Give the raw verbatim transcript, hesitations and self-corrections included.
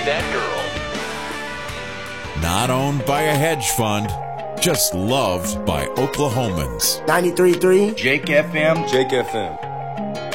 that girl. Not owned by a hedge fund, just loved by Oklahomans. ninety-three point three Jake F M. Jake F M.